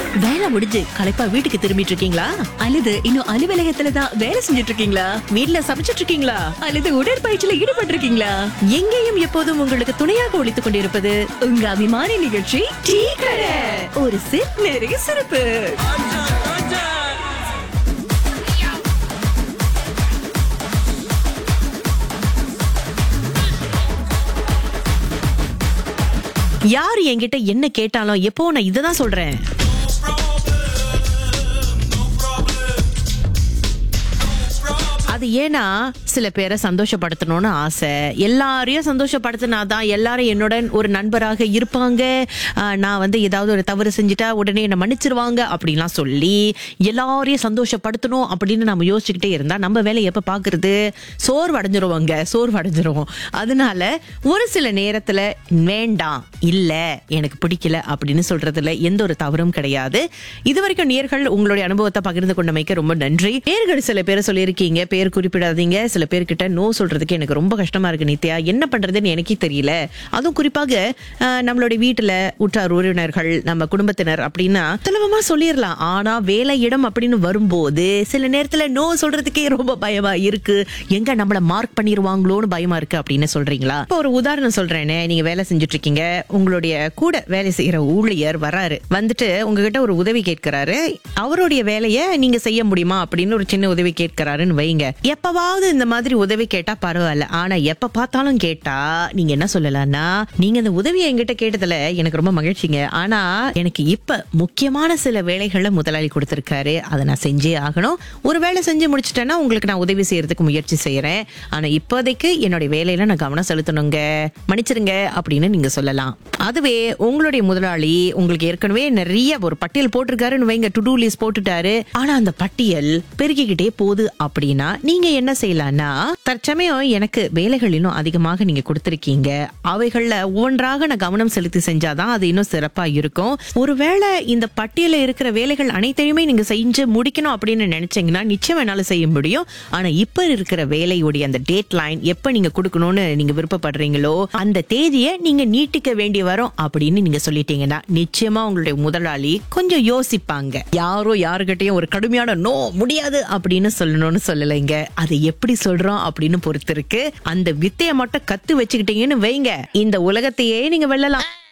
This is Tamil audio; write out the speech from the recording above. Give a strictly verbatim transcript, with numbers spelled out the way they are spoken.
வேலை முடிஞ்சு களைப்பா வீட்டுக்கு திரும்பிட்டு இருக்கீங்களா? அல்லது இன்னும் அலுவலகத்துல தான் வேலை செஞ்சுட்டு இருக்கீங்களா? வீட்ல சமைச்சிட்டு இருக்கீங்களா? அல்லது உடற்பயிற்சியில ஈடுபட்டு இருக்கீங்களா? எங்கேயும் எப்போதும் உங்களுக்கு துணையாக ஒழித்துக் கொண்டிருப்பது உங்க அபிமான நிகழ்ச்சி டீ கடை. ஒரு சிப் நிறைய சிறப்பு. யாரு என்கிட்ட என்ன கேட்டாலும் எப்போ நான் இததான் சொல்றேன். அது ஏன்னா சில பேரை சந்தோஷப்படுத்தணும்னு ஆசை. எல்லாரையும் சந்தோஷப்படுத்தினாதான் எல்லாரும் என்னுடன் ஒரு நண்பராக இருப்பாங்க. நான் வந்து ஏதாவது ஒரு தவறு செஞ்சுட்டா உடனே என்ன மன்னிச்சிருவாங்க அப்படின்லாம் சொல்லி எல்லாரையும் சந்தோஷப்படுத்தணும் அப்படின்னு நம்ம யோசிச்சுக்கிட்டே இருந்தா நம்ம வேலை எப்ப பாக்குறது? சோர்வடைஞ்சிருவாங்க, சோர்வடைஞ்சிருவோம். அதனால ஒரு சில நேரத்துல வேண்டாம், இல்ல எனக்கு பிடிக்கல அப்படின்னு சொல்றதுல எந்த ஒரு தவறும் கிடையாது. இது வரைக்கும் நேர்கள் உங்களுடைய அனுபவத்தை பகிர்ந்து கொண்டமைக்கு ரொம்ப நன்றி. நேர்கள் சில பேரை சொல்லியிருக்கீங்க, பேர் குறிப்பிடாதீங்க. சில பேர்கிட்ட நோ சொல்றதுக்கு எனக்கு ரொம்ப கஷ்டமா இருக்கு நித்யா, என்ன பண்றதுன்னு எனக்கே தெரியல. அதுவும் குறிப்பாக நம்மளுடைய வீட்டுல உற்றார் உறவினர்கள், நம்ம குடும்பத்தினர் அப்படின்னா சுலபமா சொல்லிடலாம். ஆனா வேலை இடம் அப்படின்னு வரும்போது சில நேரத்துல நோ சொல்றதுக்கே ரொம்ப பயமா இருக்கு. எங்க நம்மள மார்க் பண்ணிருவாங்களோன்னு பயமா இருக்கு அப்படின்னு சொல்றீங்களா? இப்போ ஒரு உதாரணம் சொல்றேனே, நீங்க வேலை செஞ்சுட்டு இருக்கீங்க, உங்களுடைய கூட வேலை செய்யற ஊழியர் வராரு, வந்துட்டு உங்ககிட்ட ஒரு உதவி கேட்கிறாரு. அவருடைய வேலையை நீங்க செய்ய முடியுமா அப்படின்னு ஒரு சின்ன உதவி கேட்கிறாருன்னு வைங்க. எப்பவாவது இந்த மாதிரி உதவி கேட்டா பரவாயில்ல, ஆனா எப்ப பார்த்தாலும் கேட்டா நீங்க என்ன சொல்லலாம்னா, நீங்க இந்த உதவியை என்கிட்ட கேட்டதுல எனக்கு ரொம்ப மகிழ்ச்சிங்க, ஆனா எனக்கு இப்ப முக்கியமான சில வேலைகளை முதலாளி கொடுத்திருக்காரு, அதை நான் செஞ்சே ஆகணும். ஒரு வேலை செஞ்சு முடிச்சிட்டேன்னா உங்களுக்கு நான் உதவி செய்யறதுக்கு முயற்சி செய்யறேன், ஆனா இப்போதைக்கு என்னுடைய வேலையில நான் கவனம் செலுத்தணுங்க, மன்னிச்சிருங்க அப்படின்னு நீங்க சொல்லலாம். அதுவே உங்களுடைய முதலாளி உங்களுக்கு ஏற்கனவே நிறைய ஒரு பட்டியல் போட்டிருக்காருன்னு வைங்க, டு டூ லிஸ்ட் போட்டுட்டாரு, ஆனா அந்த பட்டியல் பெருகிக்கிட்டே போகுது அப்படின்னா நீங்க என்ன செய்யலாம்னா, தற்சமயம் எனக்கு வேலைகள் இன்னும் அதிகமாக நீங்க கொடுத்திருக்கீங்க, அவைகள்ல ஒவ்வொன்றாக நான் கவனம் செலுத்தி செஞ்சாதான் அது இன்னும் சிறப்பா இருக்கும். ஒருவேளை இந்த பட்டியல இருக்கிற வேலைகள் அனைத்தையுமே நீங்க செஞ்சு முடிக்கணும் அப்படின்னு நினைச்சீங்கன்னா நிச்சயம் என்னால செய்ய முடியும். ஆனா இப்ப இருக்கிற வேலையுடைய அந்த டேட் லைன் எப்ப நீங்க கொடுக்கணும்னு நீங்க விருப்பப்படுறீங்களோ அந்த தேதியை நீங்க நீட்டிக்க வேண்டி வரும் அப்படின்னு நீங்க சொல்லிட்டீங்கன்னா நிச்சயமா உங்களுடைய முதலாளி கொஞ்சம் யோசிப்பாங்க. யாரோ யாருகிட்டையும் ஒரு கடுமையான நோ முடியாது அப்படின்னு சொல்லணும்னு சொல்லலைங்க, அதை எப்படி சொல்றோம் அப்படின்னு பொறுத்து இருக்கு. அந்த வித்தையை மட்டும் கத்து வச்சுக்கிட்டீங்கன்னு வைங்க, இந்த உலகத்தையே நீங்க வெல்லலாம்.